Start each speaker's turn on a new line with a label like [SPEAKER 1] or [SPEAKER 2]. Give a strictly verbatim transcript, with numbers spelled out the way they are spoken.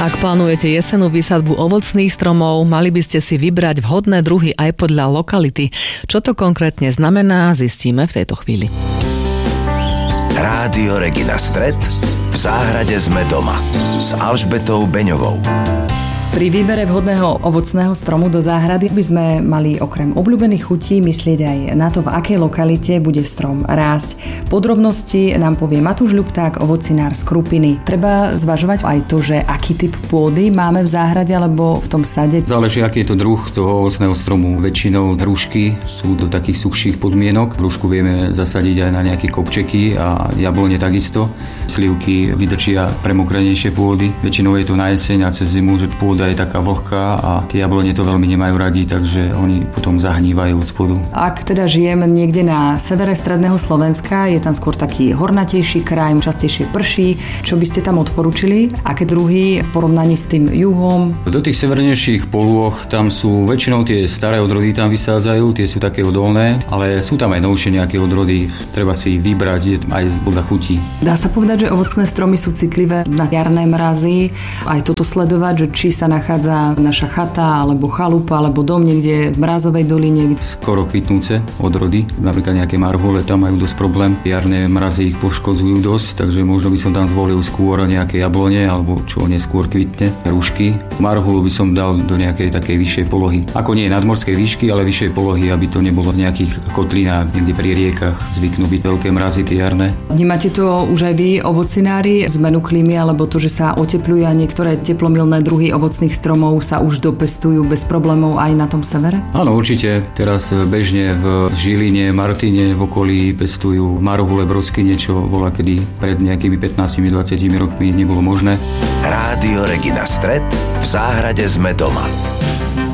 [SPEAKER 1] Ak plánujete jesennú výsadbu ovocných stromov, mali by ste si vybrať vhodné druhy aj podľa lokality. Čo to konkrétne znamená, zistíme v tejto chvíli.
[SPEAKER 2] Rádio Regina Stret, v záhrade sme doma s Alžbetou Beňovou.
[SPEAKER 3] Pri výbere vhodného ovocného stromu do záhrady by sme mali okrem obľúbených chutí myslieť aj na to, v akej lokalite bude strom rásť. Podrobnosti nám povie Matúš Ľupták, ovocinár z Krupiny. Treba zvažovať aj to, že aký typ pôdy máme v záhrade alebo v tom sade.
[SPEAKER 4] Záleží, aký je to druh toho ovocného stromu. Väčšinou hrušky sú do takých suchších podmienok. Hrušku vieme zasadiť aj na nejaké kopčeky a jablone takisto. Slivky vydržia premokrenejšie pôdy. Väčšinou je to na jeseň a cez zimu, že pôda je taká vlhká a tie jablone to veľmi nemajú radi, takže oni potom zahnívajú od spodu.
[SPEAKER 3] Ak teda žijem niekde na severe stredného Slovenska, je tam skôr taký hornatejší kraj, častejšie prší, čo by ste tam odporúčili? Aké druhy v porovnaní s tým juhom?
[SPEAKER 4] Do tých severnejších polôch tam sú väčšinou tie staré odrody tam vysádzajú, tie sú také odolné, ale sú tam aj novšie nejaké odrody, treba si vybrať aj podľa chutí.
[SPEAKER 3] Dá sa povedať, že ovocné stromy sú citlivé na jarné mrazy, aj toto sledovať, že či sa nachádza naša chata, alebo chalupa, alebo dom niekde v mrazovej doline.
[SPEAKER 4] Skoro kvitnúce odrody, napríklad nejaké marhule, tam majú dosť problém. Jarné mrazy ich poškodzujú dosť, takže možno by som tam zvolil skôr nejaké jablone, alebo čo neskôr kvitne, rúšky. Marhulu by som dal do nejakej takej vyššej polohy. Ako nie nadmorskej výšky, ale vyššej polohy, aby to nebolo v nejakých kotlinách, niekde pri riekach. Zvyknú byť veľké mrazy tie jarné.
[SPEAKER 3] Vnímate to už aj vy, ovocinári, zmenu klímy, alebo to, že sa otepľuje a niektoré teplomilné druhy ovocných stromov sa už dopestujú bez problémov aj na tom severe?
[SPEAKER 4] Áno, určite. Teraz bežne v Žiline, Martine, v okolí pestujú marhule, broskyne, čo bola kedy pred nejakými pätnásť dvadsať rokmi nebolo možné.
[SPEAKER 2] Rádio Regina Stret, v záhrade sme doma.